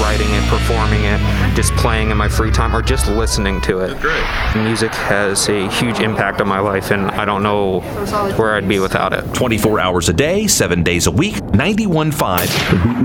writing it, performing it, just playing in my free time, or just listening to it. Great. Music has a huge impact on my life, and I don't know where I'd be without it. 24 hours a day, 7 days a week, 91.5